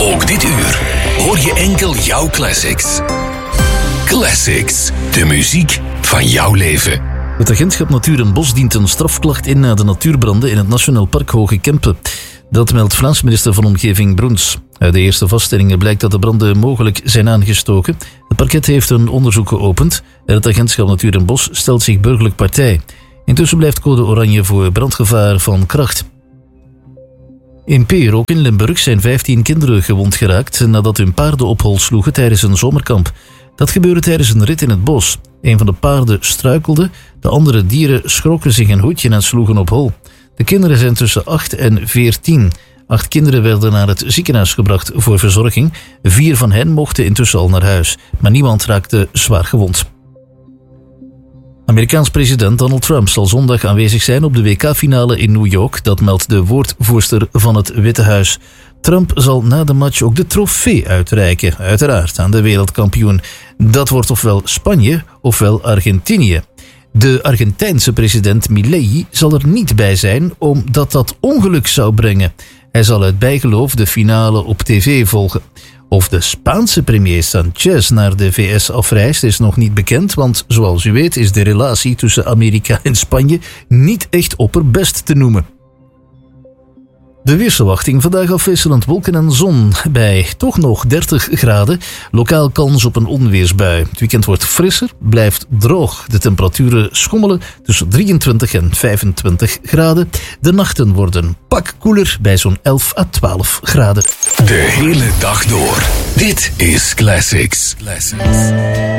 Ook dit uur hoor je enkel jouw classics. Classics, de muziek van jouw leven. Het agentschap Natuur en Bos dient een strafklacht in na de natuurbranden in het Nationaal Park Hoge Kempen. Dat meldt Vlaams minister van Omgeving Broens. Uit de eerste vaststellingen blijkt dat de branden mogelijk zijn aangestoken. Het parket heeft een onderzoek geopend en het agentschap Natuur en Bos stelt zich burgerlijk partij. Intussen blijft code oranje voor brandgevaar van kracht. In Peer, ook in Limburg, zijn 15 kinderen gewond geraakt nadat hun paarden op hol sloegen tijdens een zomerkamp. Dat gebeurde tijdens een rit in het bos. Een van de paarden struikelde, de andere dieren schrokken zich een hoedje en sloegen op hol. De kinderen zijn tussen 8 en 14. 8 kinderen werden naar het ziekenhuis gebracht voor verzorging. 4 van hen mochten intussen al naar huis, maar niemand raakte zwaar gewond. Amerikaans president Donald Trump zal zondag aanwezig zijn op de WK-finale in New York. Dat meldt de woordvoerster van het Witte Huis. Trump zal na de match ook de trofee uitreiken, uiteraard aan de wereldkampioen. Dat wordt ofwel Spanje ofwel Argentinië. De Argentijnse president Milei zal er niet bij zijn omdat dat ongeluk zou brengen. Hij zal uit bijgeloof de finale op tv volgen. Of de Spaanse premier Sanchez naar de VS afreist is nog niet bekend, want zoals u weet is de relatie tussen Amerika en Spanje niet echt opperbest te noemen. De weersverwachting: vandaag afwisselend wolken en zon bij toch nog 30 graden. Lokaal kans op een onweersbui. Het weekend wordt frisser, blijft droog. De temperaturen schommelen tussen 23 en 25 graden. De nachten worden pak koeler bij zo'n 11 à 12 graden. De hele dag door. Dit is Classics.